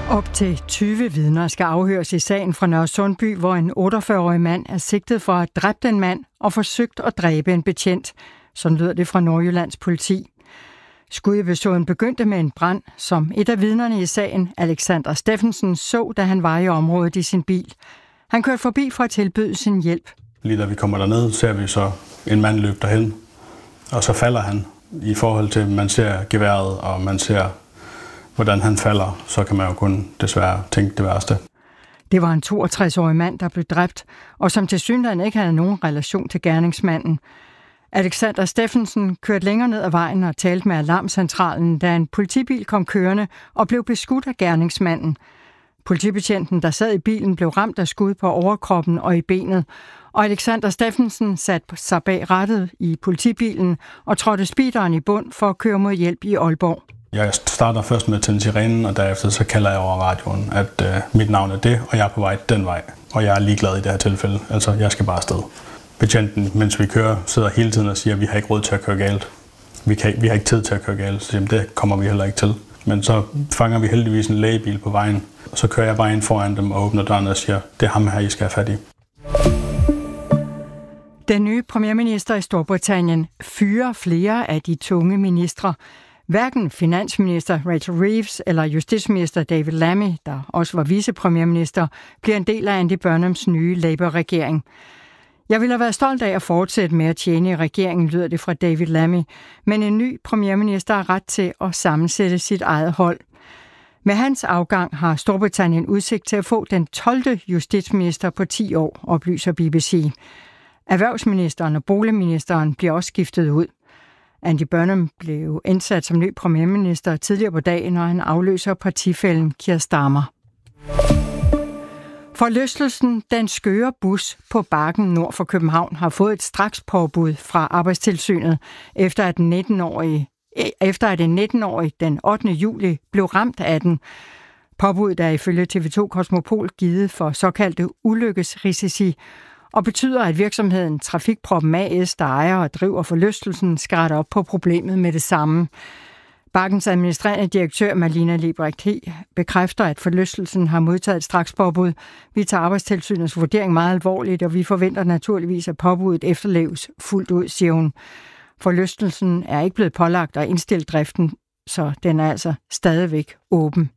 Op til 20 vidner skal afhøres i sagen fra Nørresundby, hvor en 48-årig mand er sigtet for at have dræbt en mand og forsøgt at dræbe en betjent. Sådan lyder det fra Nordjyllands politi. Skudepisoden begyndte med en brand, som et af vidnerne i sagen, Alexander Steffensen, så, da han var i området i sin bil. Han kørte forbi for at tilbyde sin hjælp. Lige da vi kommer derned, ser vi så en mand løbe derhen, og så falder han. I forhold til, at man ser geværet, og man ser, hvordan han falder, så kan man jo kun desværre tænke det værste. Det var en 62-årig mand, der blev dræbt, og som tilsyneladende ikke havde nogen relation til gerningsmanden. Alexander Steffensen kørte længere ned ad vejen og talte med alarmcentralen, da en politibil kom kørende og blev beskudt af gerningsmanden. Politibetjenten, der sad i bilen, blev ramt af skud på overkroppen og i benet, og Alexander Steffensen satte sig bag rattet i politibilen og trådte speederen i bund for at køre mod hjælp i Aalborg. Jeg starter først med at tænde sirenen, og derefter så kalder jeg over radioen, at mit navn er det, og jeg er på vej den vej. Og jeg er ligeglad i det her tilfælde, altså jeg skal bare afsted. Betjenten, mens vi kører, sidder hele tiden og siger, at vi har ikke råd til at køre galt. Vi har ikke tid til at køre galt, så det kommer vi heller ikke til. Men så fanger vi heldigvis en lægebil på vejen, og så kører jeg bare ind foran dem og åbner døren og siger, det er ham her, I skal have fat i. Den nye premierminister i Storbritannien fyrer flere af de tunge ministre. Hverken finansminister Rachel Reeves eller justitsminister David Lammy, der også var vicepremierminister, bliver en del af Andy Burnhams nye Labour-regering. Jeg ville have været stolt af at fortsætte med at tjene i regeringen, lyder det fra David Lammy, men en ny premierminister har ret til at sammensætte sit eget hold. Med hans afgang har Storbritannien udsigt til at få den 12. justitsminister på 10 år, oplyser BBC. Erhvervsministeren og boligministeren bliver også skiftet ud. Andy Burnham blev indsat som ny premierminister tidligere på dagen, når han afløser partifællen Keir Starmer. Forlystelsen Den Skøre Bus på Bakken nord for København har fået et strakspåbud fra Arbejdstilsynet, efter at en 19-årig den 8. juli blev ramt af den. Påbuddet er ifølge TV2 Kosmopol givet for såkaldte ulykkesrisici, og betyder, at virksomheden Trafikproppen AS, der ejer og driver forlystelsen, skal rette op på problemet med det samme. Bakkens administrerende direktør Malina Lebrecht bekræfter, at forlystelsen har modtaget et strakspåbud. Vi tager Arbejdstilsynets vurdering meget alvorligt, og vi forventer naturligvis, at påbuddet efterleves fuldt ud, siger hun. Forlystelsen er ikke blevet pålagt at indstille driften, så den er altså stadigvæk åben.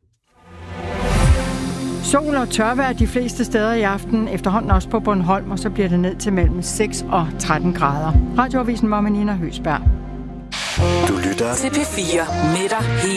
Sol og tørvejr de fleste steder i aften, efterhånden også på Bornholm, og så bliver det ned til mellem 6 og 13 grader. Radioavisen var med Nina Høsberg. Du lytter til P4 med dig.